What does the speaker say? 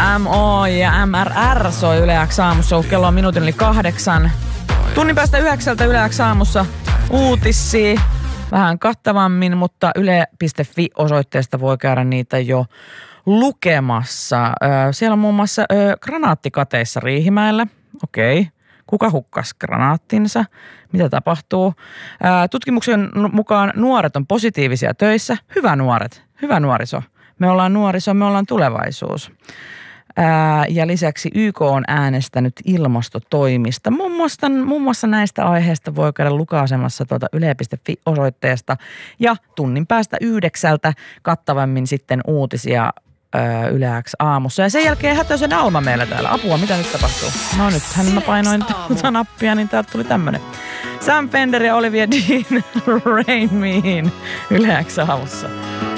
MO ja MRR soi Yle X aamussa. Kello on minuutin yli 8. Tunnin päästä 9 Yle X aamussa uutisia. Vähän kattavammin, mutta yle.fi-osoitteesta voi käydä niitä jo lukemassa. Siellä on muun muassa granaattikateissa Riihimäellä. Okei. Kuka hukkasi granaattinsa? Mitä tapahtuu? Tutkimuksen mukaan nuoret on positiivisia töissä. Hyvä nuoret. Hyvä nuoriso. Me ollaan nuoriso, me ollaan tulevaisuus. Ja lisäksi YK on äänestänyt ilmastotoimista. Muun muassa näistä aiheista voi käydä lukaisemassa yle.fi-osoitteesta. Ja tunnin päästä 9 kattavammin sitten uutisia Yle X aamussa. Ja sen jälkeen Hätösen Alma meillä täällä. Apua, mitä nyt tapahtuu? No nyt mä painoin tuota nappia, niin täältä tuli tämmönen. Sam Fender ja Olivia Dean, Rain Mein Yle X aamussa.